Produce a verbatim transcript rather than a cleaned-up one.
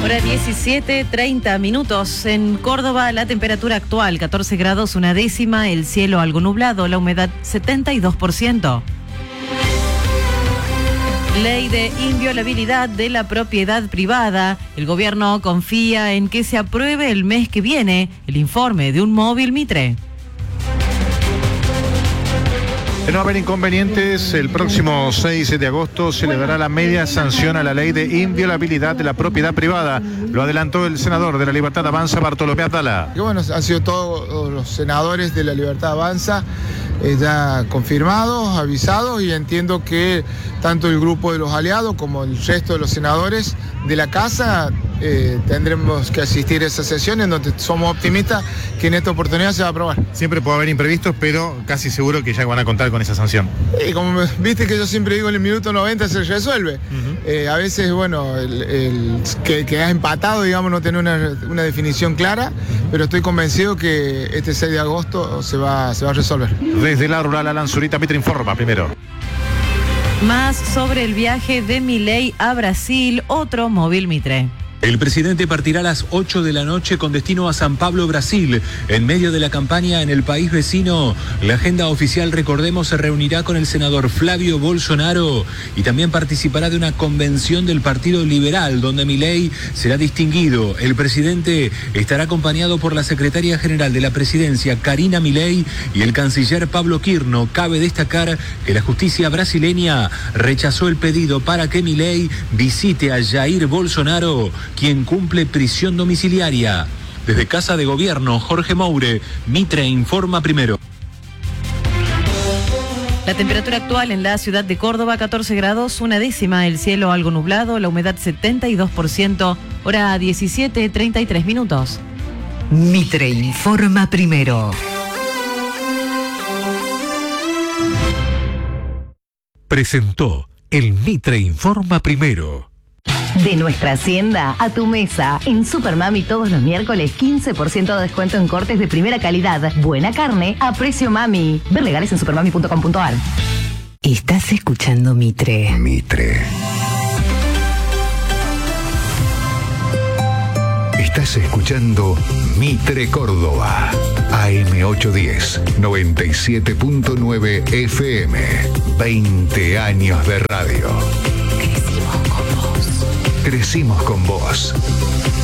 Hora diecisiete, treinta minutos. En Córdoba, la temperatura actual, catorce grados, una décima, el cielo algo nublado, la humedad setenta y dos por ciento. Ley de inviolabilidad de la propiedad privada. El gobierno confía en que se apruebe el mes que viene el informe de un móvil Mitre. De no haber inconvenientes, el próximo seis de agosto se le dará la media sanción a la ley de inviolabilidad de la propiedad privada. Lo adelantó el senador de la Libertad Avanza, Bartolomé Atala. Y bueno, han sido todos los senadores de la Libertad Avanza eh, ya confirmados, avisados, y entiendo que tanto el grupo de los aliados como el resto de los senadores de la casa eh, tendremos que asistir a esa sesión en donde somos optimistas que en esta oportunidad se va a aprobar. Siempre puede haber imprevistos, pero casi seguro que ya van a contar con esa sanción. Y como me, viste que yo siempre digo, en el minuto noventa se resuelve. Uh-huh. Eh, a veces, bueno, el, el, que, que has empatado, digamos, no tiene una, una definición clara, pero estoy convencido que este seis de agosto se va, se va a resolver. Desde la rural, Alan Zurita, Mitre informa primero. Más sobre el viaje de Milei a Brasil, otro móvil Mitre. El presidente partirá a las ocho de la noche con destino a San Pablo, Brasil. En medio de la campaña en el país vecino, la agenda oficial, recordemos, se reunirá con el senador Flavio Bolsonaro y también participará de una convención del Partido Liberal, donde Milei será distinguido. El presidente estará acompañado por la secretaria general de la presidencia, Karina Milei, y el canciller Pablo Quirno. Cabe destacar que la justicia brasileña rechazó el pedido para que Milei visite a Jair Bolsonaro, quien cumple prisión domiciliaria. Desde Casa de Gobierno, Jorge Moure, Mitre informa primero. La temperatura actual en la ciudad de Córdoba, catorce grados, una décima, el cielo algo nublado, la humedad setenta y dos por ciento, hora diecisiete, treinta y tres minutos. Mitre informa primero. Presentó el Mitre informa primero. De nuestra hacienda a tu mesa. En Supermami todos los miércoles quince por ciento de descuento en cortes de primera calidad. Buena carne a precio mami. Ver legales en supermami punto com punto ar. Estás escuchando Mitre. Mitre. Estás escuchando Mitre Córdoba. A M ochocientos diez, noventa y siete punto nueve F M. veinte años de radio. Crecimos con vos.